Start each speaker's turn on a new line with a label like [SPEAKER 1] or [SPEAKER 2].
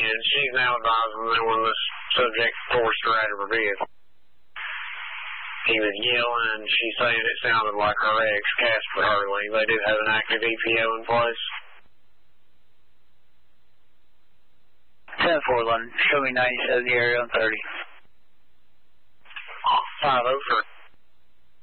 [SPEAKER 1] and she's now advising that when this subject forced her out of her vehicle. He was yelling, and she's saying it sounded like her ex, Casper Hurley. They do have an active EPO in place.
[SPEAKER 2] 10-4, London. Show me 97, the area on 30.
[SPEAKER 1] 503.